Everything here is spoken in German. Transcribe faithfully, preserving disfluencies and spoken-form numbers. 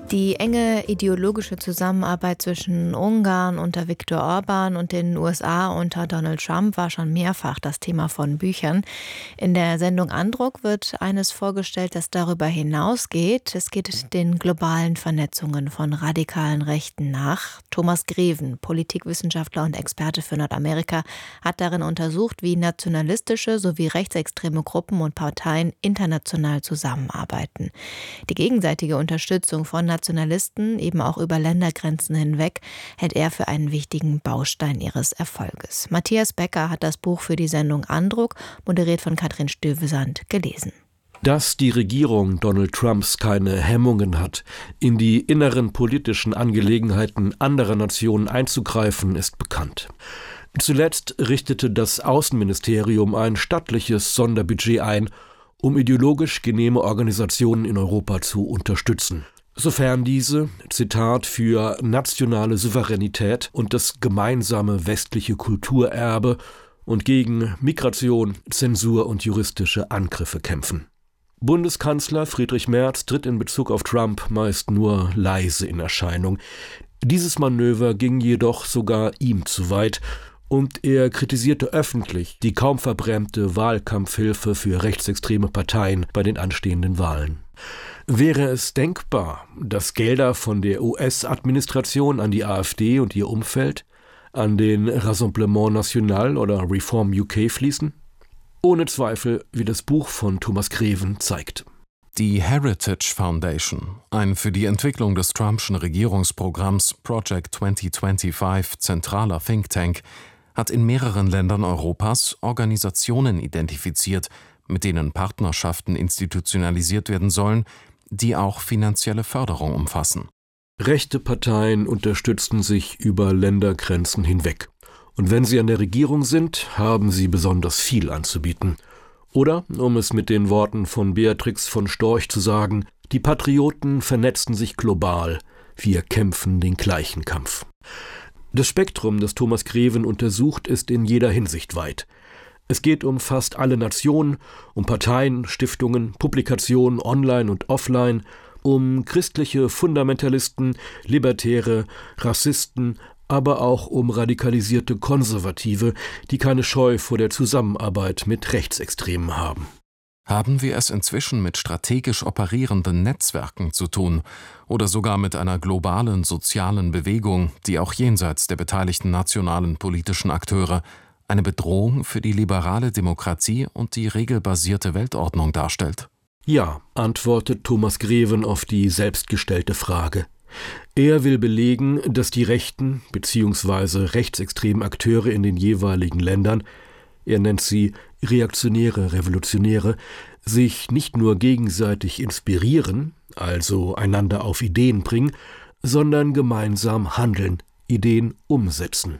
Die enge ideologische Zusammenarbeit zwischen Ungarn unter Viktor Orban und den U S A unter Donald Trump war schon mehrfach das Thema von Büchern. In der Sendung Andruck wird eines vorgestellt, das darüber hinausgeht. Es geht den globalen Vernetzungen von radikalen Rechten nach. Thomas Greven, Politikwissenschaftler und Experte für Nordamerika, hat darin untersucht, wie nationalistische sowie rechtsextreme Gruppen und Parteien international zusammenarbeiten. Die gegenseitige Unterstützung von Nationalisten, eben auch über Ländergrenzen hinweg, hält er für einen wichtigen Baustein ihres Erfolges. Matthias Becker hat das Buch für die Sendung Andruck, moderiert von Katrin Stövesand, gelesen. Dass die Regierung Donald Trumps keine Hemmungen hat, in die inneren politischen Angelegenheiten anderer Nationen einzugreifen, ist bekannt. Zuletzt richtete das Außenministerium ein stattliches Sonderbudget ein, um ideologisch genehme Organisationen in Europa zu unterstützen. Sofern diese, Zitat, für nationale Souveränität und das gemeinsame westliche Kulturerbe und gegen Migration, Zensur und juristische Angriffe kämpfen. Bundeskanzler Friedrich Merz tritt in Bezug auf Trump meist nur leise in Erscheinung. Dieses Manöver ging jedoch sogar ihm zu weit und er kritisierte öffentlich die kaum verbrämte Wahlkampfhilfe für rechtsextreme Parteien bei den anstehenden Wahlen. Wäre es denkbar, dass Gelder von der U S-Administration an die AfD und ihr Umfeld, an den Rassemblement National oder Reform U K fließen? Ohne Zweifel, wie das Buch von Thomas Greven zeigt. Die Heritage Foundation, ein für die Entwicklung des Trumpschen Regierungsprogramms Project zwanzig fünfundzwanzig zentraler Think Tank, hat in mehreren Ländern Europas Organisationen identifiziert, mit denen Partnerschaften institutionalisiert werden sollen, die auch finanzielle Förderung umfassen. Rechte Parteien unterstützen sich über Ländergrenzen hinweg. Und wenn sie an der Regierung sind, haben sie besonders viel anzubieten. Oder, um es mit den Worten von Beatrix von Storch zu sagen, die Patrioten vernetzen sich global, wir kämpfen den gleichen Kampf. Das Spektrum, das Thomas Greven untersucht, ist in jeder Hinsicht weit. Es geht um fast alle Nationen, um Parteien, Stiftungen, Publikationen online und offline, um christliche Fundamentalisten, Libertäre, Rassisten, aber auch um radikalisierte Konservative, die keine Scheu vor der Zusammenarbeit mit Rechtsextremen haben. Haben wir es inzwischen mit strategisch operierenden Netzwerken zu tun oder sogar mit einer globalen sozialen Bewegung, die auch jenseits der beteiligten nationalen politischen Akteure eine Bedrohung für die liberale Demokratie und die regelbasierte Weltordnung darstellt? Ja, antwortet Thomas Greven auf die selbstgestellte Frage. Er will belegen, dass die rechten bzw. rechtsextremen Akteure in den jeweiligen Ländern, er nennt sie reaktionäre Revolutionäre, sich nicht nur gegenseitig inspirieren, also einander auf Ideen bringen, sondern gemeinsam handeln, Ideen umsetzen.